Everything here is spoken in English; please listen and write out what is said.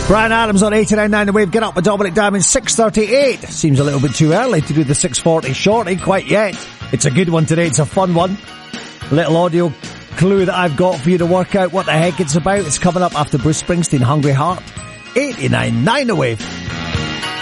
Bryan Adams on 89.9 The Wave. Get up with Dominic Diamond, 6:38. Seems a little bit too early to do the 6:40 shorty quite yet. It's a good one today. It's a fun one. A little audio clue that I've got for you to work out what the heck it's about. It's coming up after Bruce Springsteen, Hungry Heart. 89.9 The Wave.